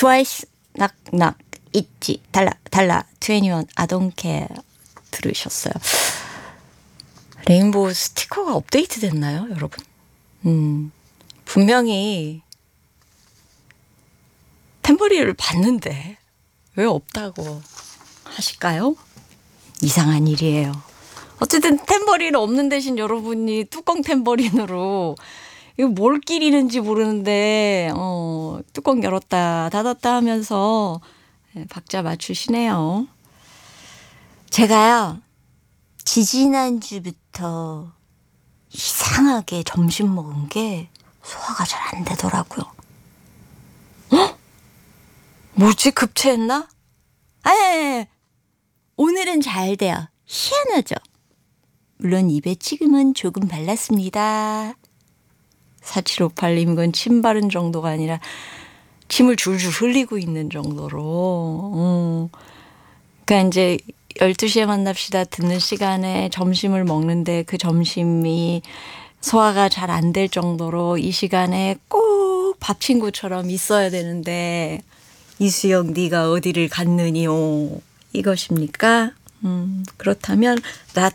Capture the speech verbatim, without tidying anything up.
트와이스 낙낙 있지 달라 달라 이십일 I don't care 들으셨어요. 레인보우 스티커가 업데이트 됐나요, 여러분? 음, 분명히 탬버리를 봤는데 왜 없다고 하실까요? 이상한 일이에요. 어쨌든 탬버리는 없는 대신 여러분이 뚜껑 탬버린으로 이거 뭘 끼리는지 모르는데 어, 뚜껑 열었다 닫았다 하면서 박자 맞추시네요. 제가요 지지난주부터 이상하게 점심 먹은 게 소화가 잘 안 되더라고요. 어? 뭐지? 급체했나? 아니, 오늘은 잘 돼요. 희한하죠? 물론 입에 지금은 조금 발랐습니다. 사칠오팔 님 이건 침 바른 정도가 아니라 침을 줄줄 흘리고 있는 정도로. 음. 그러니까 이제 열두 시에 만납시다 듣는 시간에 점심을 먹는데 그 점심이 소화가 잘 안 될 정도로 이 시간에 꼭 밥 친구처럼 있어야 되는데 이수영 네가 어디를 갔느니요 이것입니까? 음, 그렇다면 나